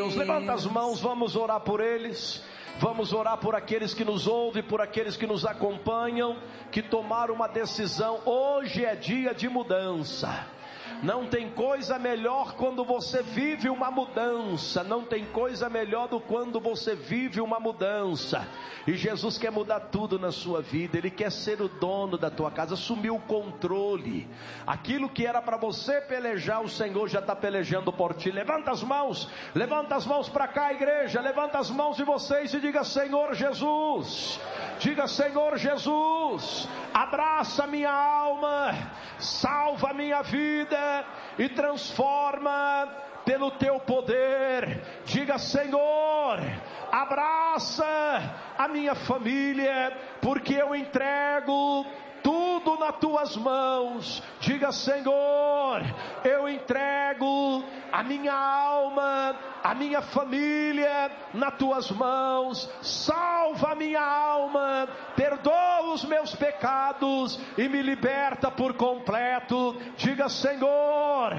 irmãos, levanta as mãos, vamos orar por eles. Vamos orar por aqueles que nos ouvem, por aqueles que nos acompanham, que tomaram uma decisão. Hoje é dia de mudança. Não tem coisa melhor quando você vive uma mudança. Não tem coisa melhor do que quando você vive uma mudança. E Jesus quer mudar tudo na sua vida. Ele quer ser o dono da tua casa, assumir o controle. Aquilo que era para você pelejar, o Senhor já está pelejando por ti. Levanta as mãos para cá, igreja. Levanta as mãos de vocês e diga: Senhor Jesus. Diga: Senhor Jesus, abraça minha alma, salva minha vida e transforma pelo teu poder. Diga: Senhor, abraça a minha família, porque eu entrego tudo nas tuas mãos. Diga: Senhor, eu entrego a minha alma, a minha família nas tuas mãos. Salva a minha alma, perdoa os meus pecados e me liberta por completo. Diga: Senhor,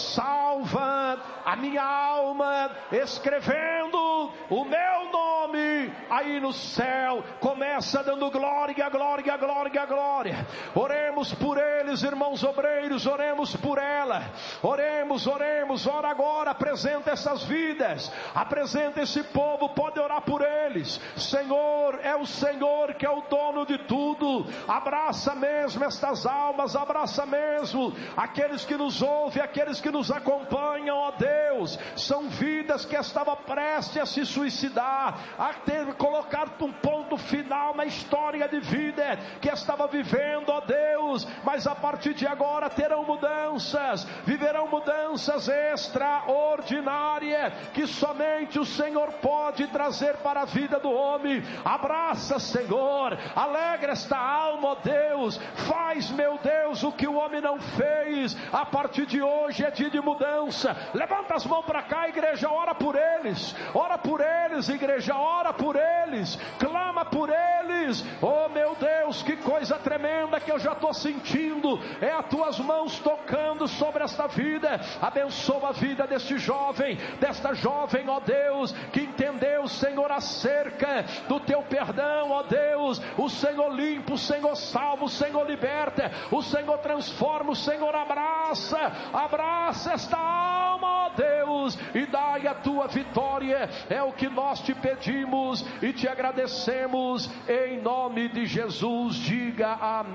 salva a minha alma, escrevendo o meu nome aí no céu. Começa dando glória, glória, glória, glória. Oremos por eles, irmãos obreiros, oremos por ela. Oremos, ora agora, apresenta essas vidas, apresenta esse povo, pode orar por eles. Senhor, é o Senhor que é o dono de tudo. Abraça mesmo estas almas, abraça mesmo aqueles que nos ouvem, aqueles que nos acompanham, ó Deus. São vidas que estavam prestes a se suicidar, a ter colocado um ponto final na história de vida que estava vivendo, ó Deus, mas a partir de agora terão mudanças, viverão mudanças extraordinárias, que somente o Senhor pode trazer para a vida do homem. Abraça, Senhor, alegra esta alma, ó Deus. Faz, meu Deus, o que o homem não fez. A partir de hoje é dia de mudança. Levanta as mãos para cá, igreja, ora por eles, igreja, ora por eles, clama por eles. Oh meu Deus, que coisa tremenda que eu já estou sentindo, é as tuas mãos tocando sobre esta vida. Abençoa a vida deste jovem, desta jovem, ó Deus, que entendeu, Senhor, acerca do teu perdão, ó Deus. O Senhor limpa, o Senhor salva, o Senhor liberta, o Senhor transforma, o Senhor abraça esta alma, ó Deus, e dai a tua vitória. É o que nós te pedimos e te agradecemos em nome de Jesus. Diga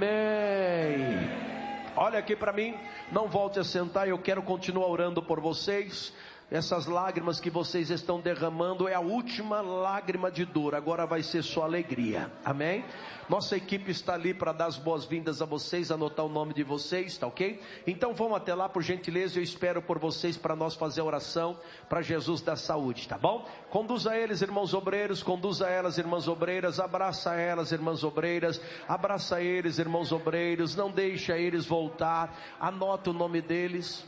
amém. Olha aqui para mim, não volte a sentar, eu quero continuar orando por vocês. Essas lágrimas que vocês estão derramando é a última lágrima de dor, agora vai ser só alegria, amém? Nossa equipe está ali para dar as boas-vindas a vocês, anotar o nome de vocês, tá ok? Então vão até lá, por gentileza, eu espero por vocês para nós fazer a oração para Jesus dar saúde, tá bom? Conduza eles, irmãos obreiros, conduza elas, irmãs obreiras, abraça elas, irmãs obreiras, abraça eles, irmãos obreiros, não deixa eles voltar, anota o nome deles.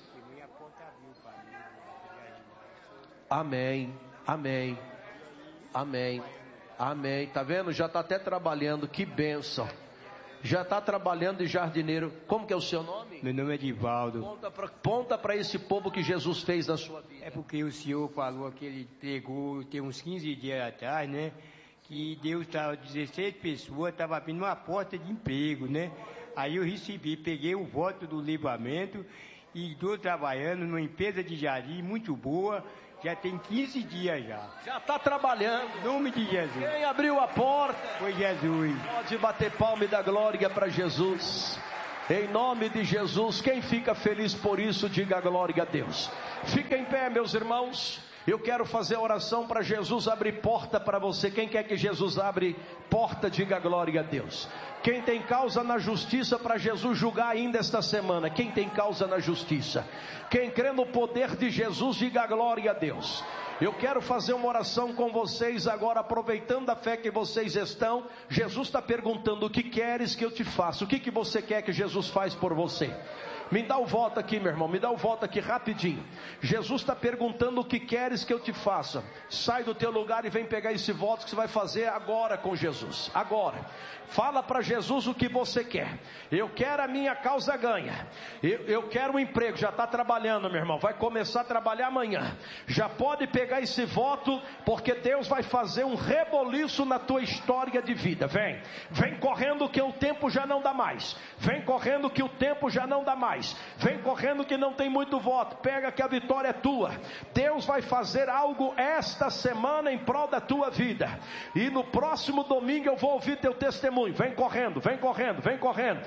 Amém, amém, amém, amém. Tá vendo? Já está até trabalhando, que bênção. Já está trabalhando de jardineiro. Como que é o seu nome? Meu nome é Divaldo. Conta para esse povo que Jesus fez na sua vida. É porque o senhor falou que ele pregou, tem uns 15 dias atrás, né? Que Deus estava, 16 pessoas, estava abrindo uma porta de emprego, né? Aí eu recebi, peguei o voto do livramento e estou trabalhando numa empresa de jardim muito boa. Já tem 15 dias já. Já está trabalhando. Em nome de Jesus. Quem abriu a porta? Foi Jesus. Pode bater palma e dar glória para Jesus. Em nome de Jesus. Quem fica feliz por isso, diga glória a Deus. Fica em pé, meus irmãos. Eu quero fazer a oração para Jesus abrir porta para você. Quem quer que Jesus abre porta, diga glória a Deus. Quem tem causa na justiça para Jesus julgar ainda esta semana? Quem tem causa na justiça? Quem crê no poder de Jesus, diga glória a Deus. Eu quero fazer uma oração com vocês agora, aproveitando a fé que vocês estão. Jesus está perguntando: o que queres que eu te faça? O que você quer que Jesus faça por você? Me dá o voto aqui, meu irmão, me dá o voto aqui rapidinho. Jesus está perguntando o que queres que eu te faça. Sai do teu lugar e vem pegar esse voto que você vai fazer agora com Jesus. Agora. Fala para Jesus o que você quer. Eu quero a minha causa ganha. Eu quero um emprego. Já está trabalhando, meu irmão. Vai começar a trabalhar amanhã. Já pode pegar esse voto, porque Deus vai fazer um reboliço na tua história de vida. Vem correndo que o tempo já não dá mais. Vem correndo que o tempo já não dá mais. Vem correndo que não tem muito voto. Pega que a vitória é tua. Deus vai fazer algo esta semana em prol da tua vida. E no próximo domingo eu vou ouvir teu testemunho. Vem correndo, vem correndo, vem correndo.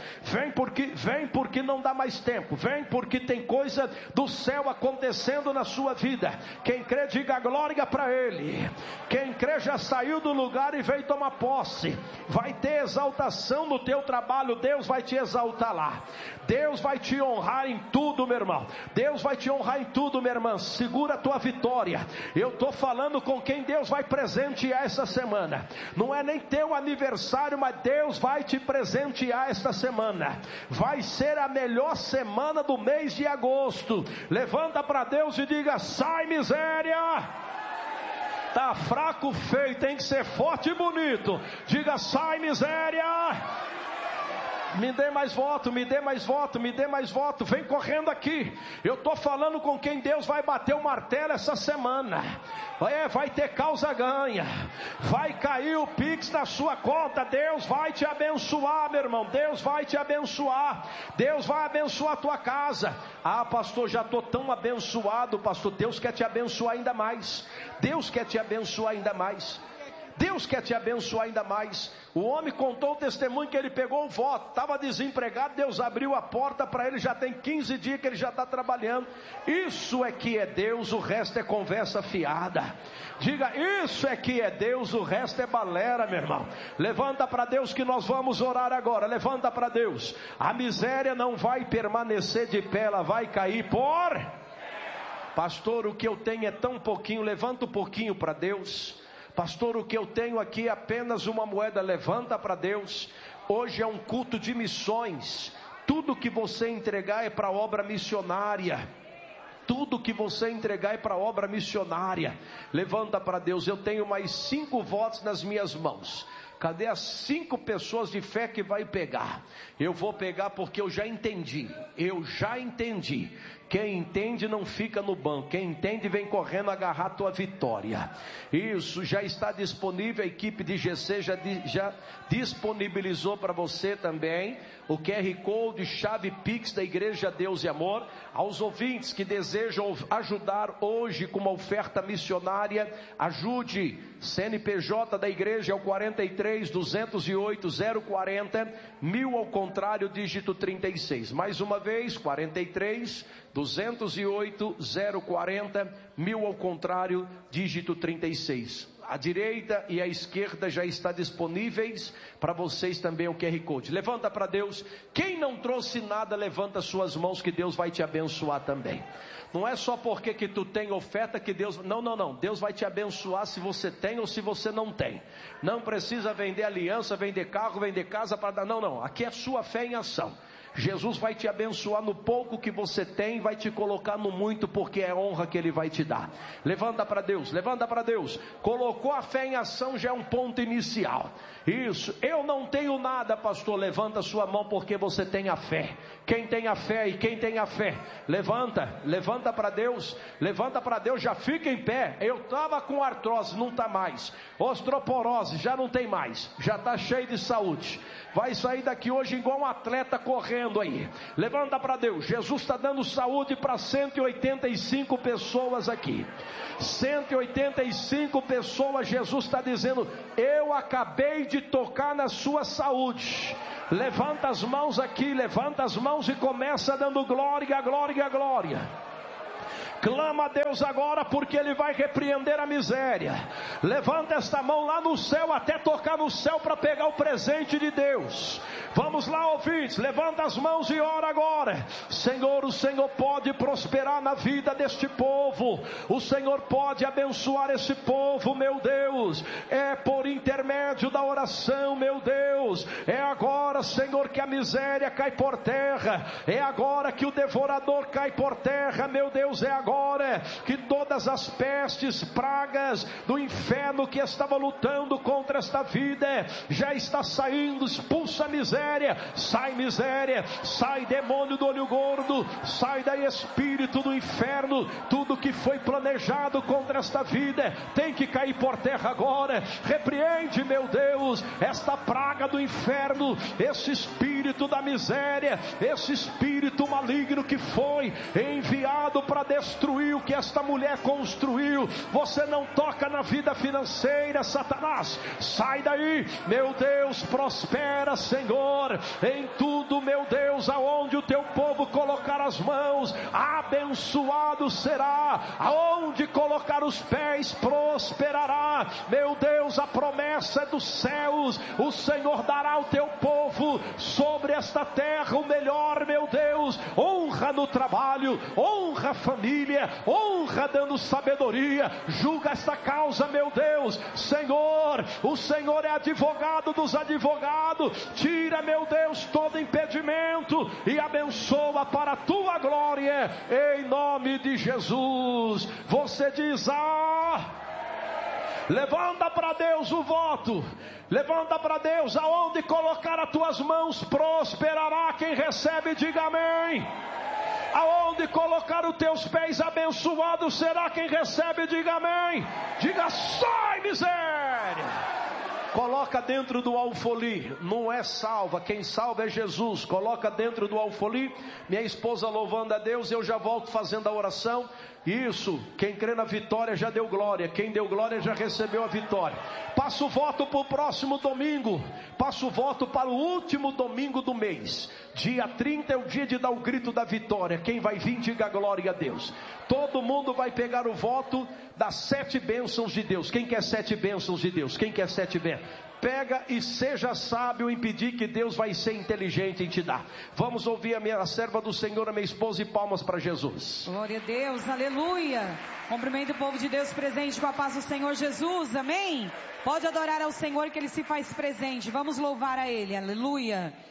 Vem porque não dá mais tempo. Vem porque tem coisa do céu acontecendo na sua vida. Quem crê, diga glória para Ele. Quem crê já saiu do lugar e veio tomar posse. Vai ter exaltação no teu trabalho. Deus vai te exaltar lá. Deus vai te honrar em tudo, meu irmão. Deus vai te honrar em tudo, minha irmã. Segura a tua vitória. Eu estou falando com quem Deus vai presentear essa semana. Não é nem teu aniversário, mas Deus vai te presentear esta semana. Vai ser a melhor semana do mês de agosto. Levanta para Deus e diga: sai miséria. Tá fraco, feio, tem que ser forte e bonito. Diga: sai miséria. Me dê mais voto, me dê mais voto, me dê mais voto. Vem correndo aqui. Eu estou falando com quem Deus vai bater o martelo essa semana. Vai ter causa ganha. Vai cair o Pix na sua conta. Deus vai te abençoar, meu irmão. Deus vai te abençoar. Deus vai abençoar a tua casa. Ah, pastor, já estou tão abençoado, pastor. Deus quer te abençoar ainda mais. Deus quer te abençoar ainda mais. Deus quer te abençoar ainda mais. O homem contou o testemunho que ele pegou o voto, estava desempregado, Deus abriu a porta para ele, já tem 15 dias que ele já está trabalhando. Isso é que é Deus, o resto é conversa fiada. Diga: isso é que é Deus, o resto é balera, meu irmão. Levanta para Deus que nós vamos orar agora. Levanta para Deus. A miséria não vai permanecer de pé, ela vai cair por... Pastor, o que eu tenho é tão pouquinho. Levanta um pouquinho para Deus. Pastor, o que eu tenho aqui é apenas uma moeda. Levanta para Deus. Hoje é um culto de missões. Tudo que você entregar é para a obra missionária. Tudo que você entregar é para a obra missionária. Levanta para Deus. Eu tenho mais 5 votos nas minhas mãos. Cadê as 5 pessoas de fé que vai pegar? Eu vou pegar porque eu já entendi. Eu já entendi. Quem entende não fica no banco. Quem entende vem correndo agarrar a tua vitória. Isso já está disponível. A equipe de GC já disponibilizou para você também o QR Code, chave Pix da Igreja Deus e Amor. Aos ouvintes que desejam ajudar hoje com uma oferta missionária, ajude. CNPJ da igreja é o 43 208 040 1000 ao contrário, dígito 36. Mais uma vez, 43 208 040 1000 ao contrário, dígito 36. A direita e a esquerda já está disponíveis para vocês também o QR Code. Levanta para Deus. Quem não trouxe nada, levanta suas mãos que Deus vai te abençoar também. Não é só porque que tu tem oferta que Deus... Não. Deus vai te abençoar se você tem ou se você não tem. Não precisa vender aliança, vender carro, vender casa para dar... Não. Aqui é sua fé em ação. Jesus vai te abençoar no pouco que você tem, vai te colocar no muito, porque é honra que Ele vai te dar. Levanta para Deus, levanta para Deus. Colocou a fé em ação, já é um ponto inicial. Isso, eu não tenho nada, pastor. Levanta sua mão porque você tem a fé. Quem tem a fé e quem tem a fé, levanta para Deus, já fica em pé. Eu estava com artrose, não está mais. Osteoporose, já não tem mais, já está cheio de saúde. Vai sair daqui hoje igual um atleta correndo aí. Levanta para Deus. Jesus está dando saúde para 185 pessoas aqui. 185 pessoas. Jesus está dizendo: eu acabei de tocar na sua saúde. Levanta as mãos aqui, levanta as mãos e começa dando glória, glória, glória. Clama a Deus agora, porque Ele vai repreender a miséria. Levanta esta mão lá no céu, até tocar no céu para pegar o presente de Deus. Vamos lá, ouvintes, levanta as mãos e ora agora. Senhor, o Senhor pode prosperar na vida deste povo. O Senhor pode abençoar esse povo, meu Deus. É por intermédio da oração, meu Deus. É agora, Senhor, que a miséria cai por terra. É agora que o devorador cai por terra, meu Deus. É agora que todas as pestes, pragas do inferno que estava lutando contra esta vida, já está saindo. Expulsa a miséria. Miséria, sai demônio do olho gordo, sai daí espírito do inferno. Tudo que foi planejado contra esta vida tem que cair por terra agora. Repreende, meu Deus, esta praga do inferno, esse espírito da miséria, esse espírito maligno que foi enviado para destruir o que esta mulher construiu. Você não toca na vida financeira, Satanás, sai daí, meu Deus. Prospera, Senhor, em tudo, meu Deus, aonde o teu povo colocar as mãos, abençoado será. Aonde colocar os pés, prosperará. Meu Deus, a promessa é dos céus. O Senhor dará ao teu povo sobre esta terra o melhor, meu Deus. Honra no trabalho, honra a família, honra dando sabedoria. Julga esta causa, meu Deus. Senhor, o Senhor é advogado dos advogados. Tira, meu Deus, todo impedimento e abençoa para a tua glória, em nome de Jesus. Você diz: levanta para Deus o voto. Levanta para Deus, aonde colocar as tuas mãos, prosperará. Quem recebe, diga amém. Aonde colocar os teus pés, abençoado será. Quem recebe, diga amém. Diga: sai, miséria. Coloca dentro do alfolí, não é salva, quem salva é Jesus. Coloca dentro do alfolí, minha esposa louvando a Deus, eu já volto fazendo a oração. Isso, quem crê na vitória já deu glória, quem deu glória já recebeu a vitória. Passo o voto para o próximo domingo, passo o voto para o último domingo do mês. Dia 30 é o dia de dar o grito da vitória. Quem vai vir, diga glória a Deus. Todo mundo vai pegar o voto das 7 bênçãos de Deus. Quem quer 7 bênçãos de Deus? Quem quer 7 bênçãos? Pega e seja sábio em pedir, que Deus vai ser inteligente em te dar. Vamos ouvir a serva do Senhor, a minha esposa, e palmas para Jesus. Glória a Deus, aleluia. Cumprimento o povo de Deus presente com a paz do Senhor Jesus, amém? Pode adorar ao Senhor, que Ele se faz presente. Vamos louvar a Ele, aleluia.